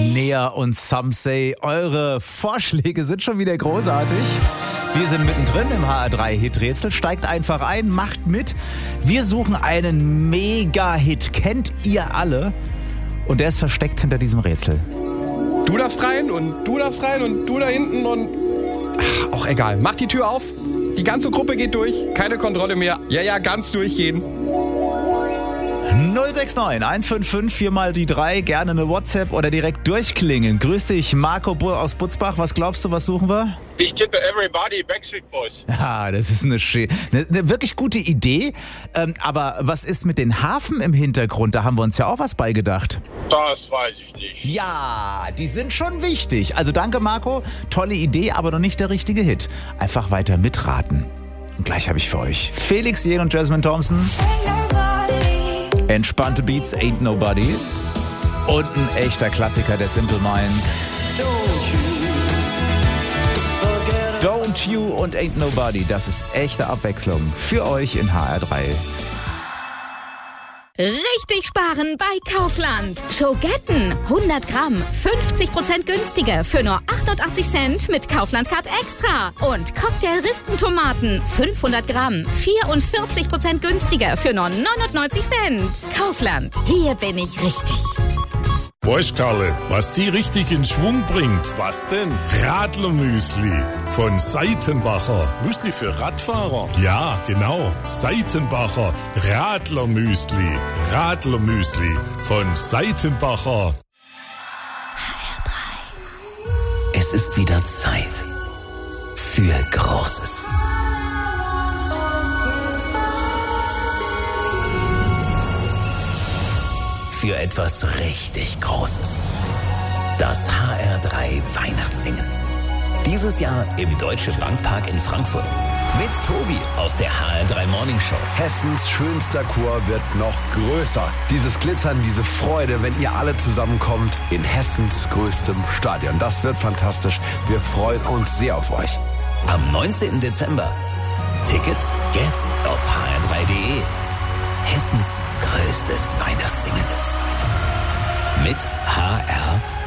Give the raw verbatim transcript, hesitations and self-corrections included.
Nea und Some Say, eure Vorschläge sind schon wieder großartig. Wir sind mittendrin im H R drei Hit-Rätsel. Steigt einfach ein, macht mit. Wir suchen einen Mega-Hit. Kennt ihr alle? Und der ist versteckt hinter diesem Rätsel. Du darfst rein und du darfst rein und du da hinten und... Ach, auch egal. Mach die Tür auf. Die ganze Gruppe geht durch. Keine Kontrolle mehr. Ja, ja, ganz durchgehen. null sechs neun eins fünf fünf vier mal die drei, gerne eine WhatsApp oder direkt durchklingen. Grüß dich, Marco aus Butzbach. Was glaubst du, was suchen wir? Ich tippe Everybody, Backstreet Boys. Ja, das ist eine, eine, eine wirklich gute Idee. Ähm, aber was ist mit den Hafen im Hintergrund? Da haben wir uns ja auch was beigedacht. Das weiß ich nicht. Ja, die sind schon wichtig. Also danke, Marco. Tolle Idee, aber noch nicht der richtige Hit. Einfach weiter mitraten. Und gleich habe ich für euch Felix Jähn und Jasmine Thompson. Entspannte Beats, Ain't Nobody. Und ein echter Klassiker der Simple Minds. Don't You und Ain't Nobody. Das ist echte Abwechslung für euch in H R drei. Richtig sparen bei Kaufland. Schogetten hundert Gramm, fünfzig Prozent günstiger für nur achtundachtzig Cent mit Kaufland Card Extra. Und Cocktail-Rispentomaten fünfhundert Gramm, vierundvierzig Prozent günstiger für nur neunundneunzig Cent. Kaufland, hier bin ich richtig. Weißt Karle, was die richtig in Schwung bringt? Was denn? Radlermüsli von Seitenbacher. Müsli für Radfahrer? Ja, genau. Seitenbacher Radlermüsli. Radlermüsli von Seitenbacher. H R drei. Es ist wieder Zeit für Großes. Für etwas richtig Großes. Das H R drei Weihnachtssingen. Dieses Jahr im Deutsche Bankpark in Frankfurt. Mit Tobi aus der H R drei Morning Show. Hessens schönster Chor wird noch größer. Dieses Glitzern, diese Freude, wenn ihr alle zusammenkommt in Hessens größtem Stadion. Das wird fantastisch. Wir freuen uns sehr auf euch. Am neunzehnten Dezember. Tickets jetzt auf h r drei punkt de. Hessens größtes Weihnachtssingen. Mit H R